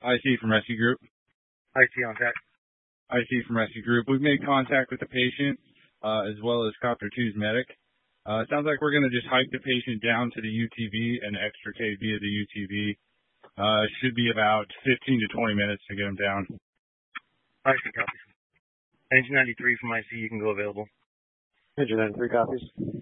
IC from Rescue Group. IC on deck. IC from Rescue Group. We've made contact with the patient, as well as Copter 2's medic. It sounds like we're going to just hike the patient down to the UTV and extricate via the UTV. Should be about 15 to 20 minutes to get him down. IC copies. Engine 93 from IC, you can go available. Engine 93 copies.